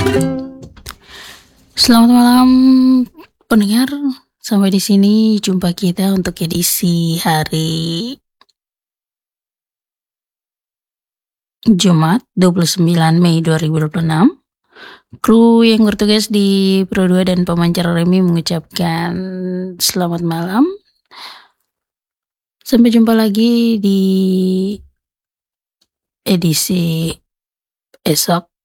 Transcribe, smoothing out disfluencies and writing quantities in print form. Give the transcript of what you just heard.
Selamat malam pendengar, sampai di sini jumpa kita untuk edisi hari Jumat 29 Mei 2026. Kru yang bertugas di Pro 2 dan pemancar Remi mengucapkan selamat malam. Sampai jumpa lagi di edisi esok